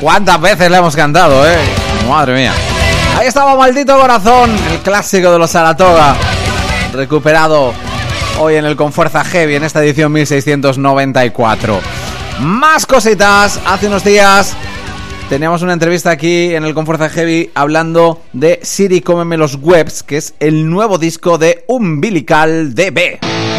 ¿Cuántas veces le hemos cantado, Madre mía. Ahí estaba Maldito Corazón, el clásico de los Saratoga, recuperado hoy en el Con Fuerza Heavy, en esta edición 1694. Más cositas. Hace unos días teníamos una entrevista aquí en el Con Fuerza Heavy hablando de Siri Cómeme los Webs, que es el nuevo disco de Umbilical DB.